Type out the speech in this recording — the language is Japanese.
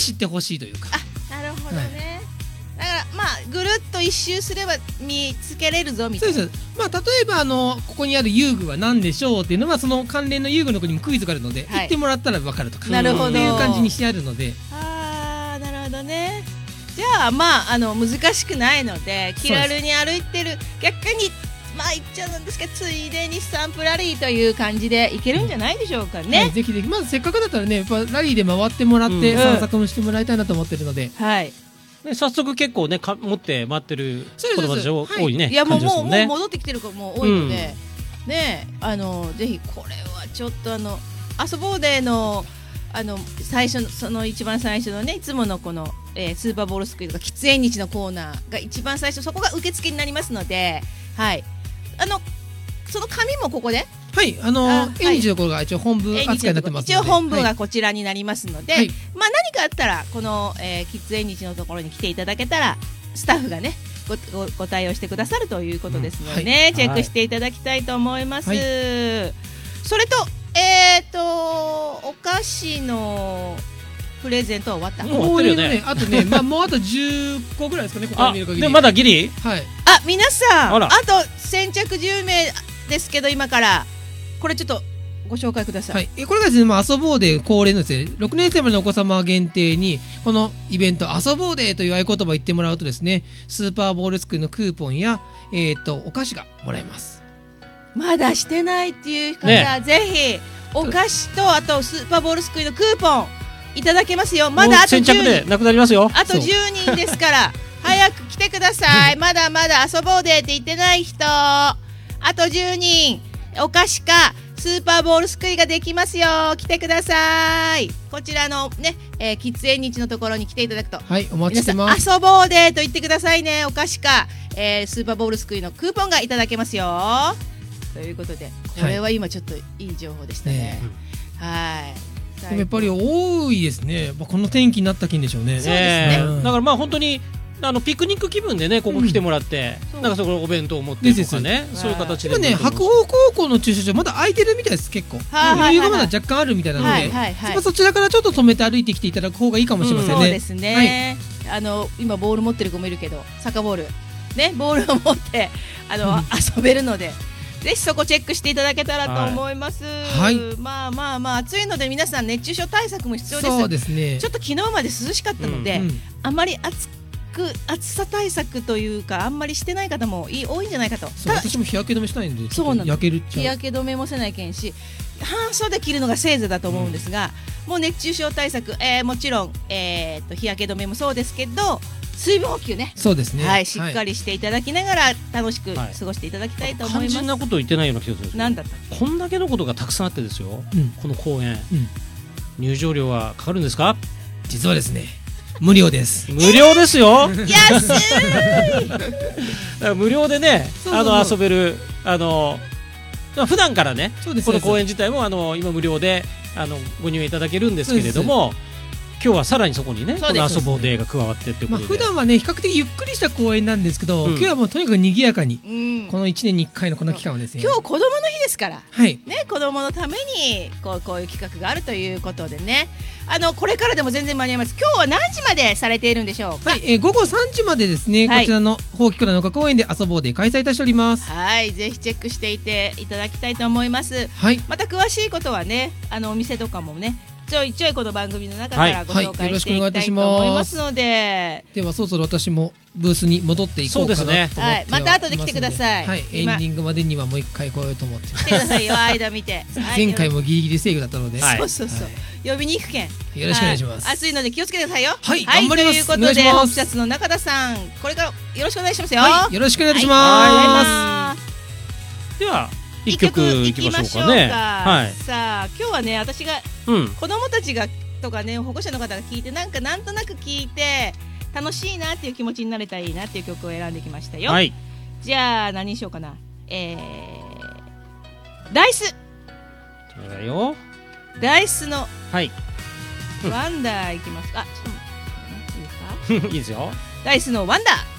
知ってほしいというか。 なるほどね、だからまあぐるっと一周すれば見つけれるぞみたいな。 そうです。まあ例えばここにある遊具は何でしょうっていうのはその関連の遊具の子にもクイズがあるので、言ってもらったら分かるとか、 なるほどっていう感じにしてあるので。 なるほどね。じゃあまあ難しくないので気軽に歩いてる、逆にまあ言っちゃうんですけど、ついでにスタンプラリーという感じでいけるんじゃないでしょうかね。 ぜひぜひ、まずせっかくだったらね、やっぱラリーで回ってもらって散策もしてもらいたいなと思ってるので、 早速結構ね持って回ってる子供たち多いね。 いやもう戻ってきてる子も多いので、ね、ぜひこれはちょっと遊ぼうでの最初のその一番最初のね、いつものこの、スーパーボールすくいとか喫煙日のコーナーが一番最初、そこが受付になりますので、その紙もここで縁日のところが一応本部扱いになってますので、 一応本部がこちらになりますので、まあ何かあったらこの、喫煙日のところに来ていただけたらスタッフがねご対応してくださるということですので、チェックしていただきたいと思います。それとお菓子のプレゼントは終わった。 もうね、 あとね、もうあと10個ぐらいですかね、ここ見る限り。 でまだギリ？ 皆さん、あと先着10名ですけど、今からこれちょっとご紹介ください。 これがですね、遊ぼうで恒例のですね、6年生までのお子様限定にこのイベント遊ぼうでという合言葉を言ってもらうとですね、スーパーボールすくいのクーポンやお菓子がもらえます。 まだしてないっていう方、ぜひお菓子とあとスーパーボールすくいのクーポンいただけますよ。まだあと10人、 先着でなくなりますよ。 あと10人ですから早く来てください。まだまだ遊ぼうでって言ってない人、あと10人お菓子かスーパーボールすくいができますよ。来てください。こちらのね、喫煙日のところに来ていただくと、 お待ちしてます。 遊ぼうでと言ってくださいね。お菓子か、スーパーボールすくいのクーポンがいただけますよ。ということで、これは今ちょっといい情報でしたね。 でもやっぱり多いですね。この天気になったきんでしょうね。 そうですね。 だからまあ本当にピクニック気分でね、ここ来てもらって、なんかそこお弁当を持ってとかね、そういう形で。今ね、白鵬高校の駐車場まだ空いてるみたいです。結構余裕がまだ若干あるみたいなので、そちらからちょっと止めて歩いてきていただく方がいいかもしれませんね。 そうですね。今ボール持ってる子もいるけど、サッカーボールね、ボールを持って遊べるので、ぜひそこチェックしていただけたらと思います。まあ暑いので皆さん熱中症対策も必要です。 そうですね。 ちょっと昨日まで涼しかったので、あまり暑さ対策というかあんまりしてない方も多いんじゃないかと。 私も日焼け止めしたいんで、 そうなの、 焼けるっちゃう。 日焼け止めもせないけんし、半袖着るのがせいぜいだと思うんですが、もう熱中症対策、もちろん、日焼け止めもそうですけど、水分補給ね、 そうですね、 しっかりしていただきながら楽しく過ごしていただきたいと思います。 肝心なこと言ってないような気がする。 何だった？ こんだけのことがたくさんあってですよ、この公園、入場料はかかるんですか？ 実はですね、無料です。 無料ですよ。 安い。無料でね、遊べる普段からね、この公園自体も今無料でご入園いただけるんですけれども、今日はさらにそこにね、この遊ぼうデーが加わってっていうことで、 普段はね比較的ゆっくりした公園なんですけど、今日はもうとにかく賑やかに、この1年に1回のこの期間はですね、 今日子供の日ですから、ね、子供のためにこういう企画があるということでね、これからでも全然間に合います。今日は何時までされているんでしょうか？ 午後3時までですね、こちらの宝木倉農家公園で遊ぼうで開催いたしております。 ぜひチェックしていていただきたいと思います。また詳しいことはね、お店とかもね、ちょいちょいこの番組の中からご紹介していきたいと思いますので、 ではそろそろ私もブースに戻っていこうかなと思ってます。 また後で来てください。 エンディングまでにはもう一回来ようと思って来てくださいよ、間見て。 前回もギリギリセーフだったので、 そう呼びに行くけんよろしくお願いします。 暑いので気をつけてくださいよ。 頑張ります。 ということで、ホップシャツの中田さん、これからよろしくお願いしますよ。 よろしくお願いします。 では一曲いきましょうかね。 さあ今日はね、私が子供たちがとかね、保護者の方が聞いてなんとなく聞いて楽しいなっていう気持ちになれたらいいなっていう曲を選んできましたよ。じゃあ何にしようかな。ダイス。ダイスのワンダーいきますか。ちょっと待っていいですか？ いいですよ。 ダイスのワンダー。